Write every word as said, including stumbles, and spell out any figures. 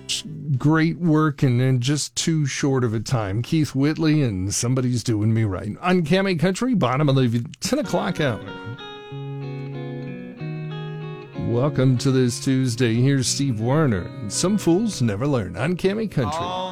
great work and in just too short of a time. Keith Whitley and Somebody's Doing Me Right. Uncanny Country, bottom of the ten o'clock hour. Welcome to this Tuesday. Here's Steve Wariner. Some fools never learn. Uncanny Country.